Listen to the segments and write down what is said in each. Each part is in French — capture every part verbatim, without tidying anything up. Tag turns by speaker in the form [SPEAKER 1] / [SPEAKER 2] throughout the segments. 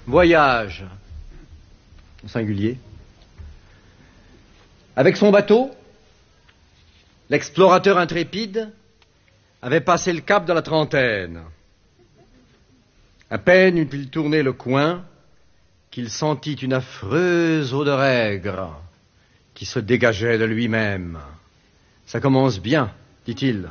[SPEAKER 1] Voyage, au singulier. Avec son bateau, l'explorateur intrépide avait passé le cap de la trentaine. À peine eut-il tourné le coin qu'il sentit une affreuse odeur aigre qui se dégageait de lui-même. Ça commence bien, dit-il.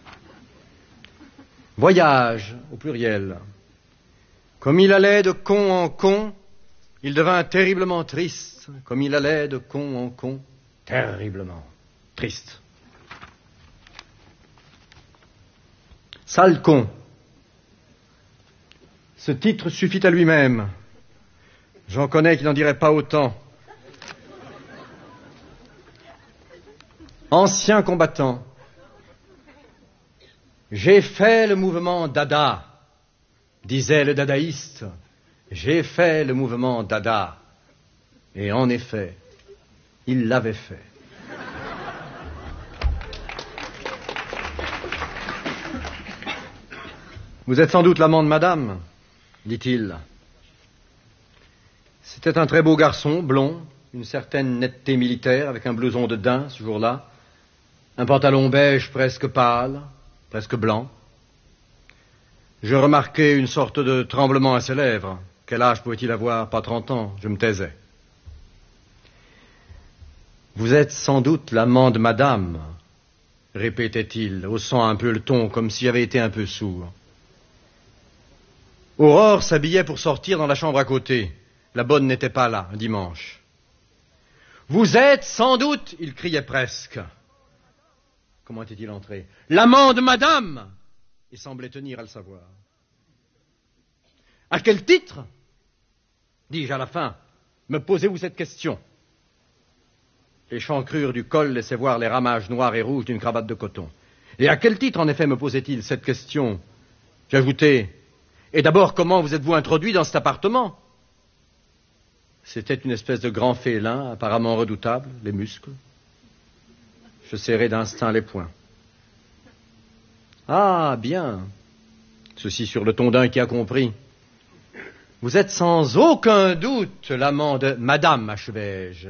[SPEAKER 1] Voyage, au pluriel. Comme il allait de con en con, il devint terriblement triste. Comme il allait de con en con, terriblement triste. Sale con. Ce titre suffit à lui-même. J'en connais qui n'en diraient pas autant. Ancien combattant. J'ai fait le mouvement Dada, disait le dadaïste. J'ai fait le mouvement Dada. Et en effet, il l'avait fait. Vous êtes sans doute l'amant de madame, dit-il. C'était un très beau garçon, blond, une certaine netteté militaire, avec un blouson de daim ce jour-là, un pantalon beige presque pâle, presque blanc. Je remarquai une sorte de tremblement à ses lèvres. Quel âge pouvait-il avoir? Pas trente ans. Je me taisais. Vous êtes sans doute l'amant de madame, répétait-il, haussant un peu le ton, comme s'il avait été un peu sourd. Aurore s'habillait pour sortir dans la chambre à côté. La bonne n'était pas là, un dimanche. Vous êtes sans doute, il criait presque. Comment était-il entré? L'amant de madame! Il semblait tenir à le savoir. À quel titre? Dis-je à la fin. Me posez-vous cette question? L'échancrure du col laissait voir les ramages noirs et rouges d'une cravate de coton. Et à quel titre, en effet, me posait-il cette question? J'ajoutai, et d'abord, comment vous êtes-vous introduit dans cet appartement? C'était une espèce de grand félin, apparemment redoutable, les muscles. Je serrai d'instinct les poings. Ah, bien. Ceci sur le ton d'un qui a compris. Vous êtes sans aucun doute l'amant de madame, achevai-je.